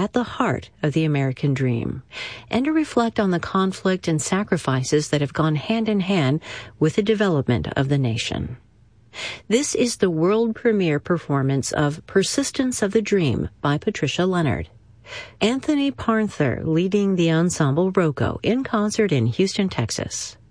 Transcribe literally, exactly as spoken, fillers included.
at the heart of the American dream, and to reflect on the conflict and sacrifices that have gone hand in hand with the development of the nation. This is the world premiere performance of Persistence of the Dream by Patricia Leonard. Anthony Parnther leading the ensemble Rocco in concert in Houston, Texas.